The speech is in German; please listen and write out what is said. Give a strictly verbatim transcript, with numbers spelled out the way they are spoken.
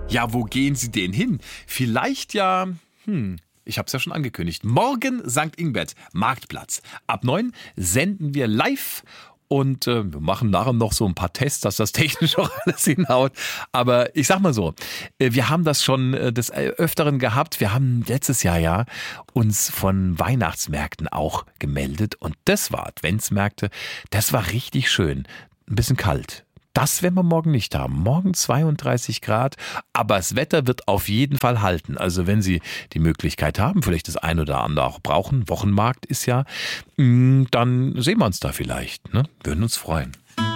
Ja, wo gehen Sie denn hin? Vielleicht ja, hm, ich habe es ja schon angekündigt. Morgen Sankt Ingbert, Marktplatz. Ab neun senden wir live und äh, wir machen nachher noch so ein paar Tests, dass das technisch auch alles hinhaut. Aber ich sag mal so, äh, wir haben das schon äh, des Öfteren gehabt. Wir haben letztes Jahr ja uns von Weihnachtsmärkten auch gemeldet. Und das war Adventsmärkte. Das war richtig schön. Ein bisschen kalt. Das werden wir morgen nicht haben. Morgen zweiunddreißig Grad, aber das Wetter wird auf jeden Fall halten. Also wenn Sie die Möglichkeit haben, vielleicht das ein oder andere auch brauchen, Wochenmarkt ist ja, dann sehen wir uns da vielleicht. Ne? Würden uns freuen.